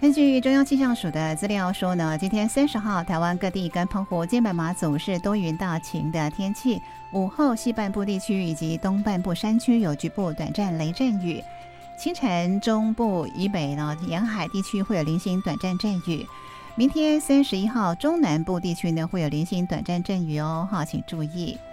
根据中央气象署的资料说呢，今天30号，台湾各地跟澎湖、金门、马祖是多云到晴的天气。午后西半部地区以及东半部山区有局部短暂雷阵雨。清晨中部以北呢，沿海地区会有零星短暂阵雨。明天31号，中南部地区呢会有零星短暂阵雨哦，请注意。